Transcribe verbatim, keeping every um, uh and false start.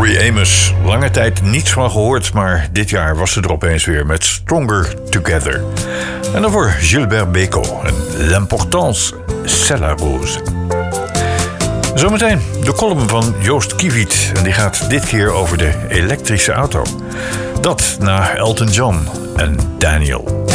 Tori Amos. Lange tijd niets van gehoord, maar dit jaar was ze er opeens weer met Stronger Together. En dan voor Gilbert Bécaud en L'importance, c'est la rose. Zometeen de column van Joost Kiewiet. En die gaat dit keer over de elektrische auto. Dat na Elton John en Daniel.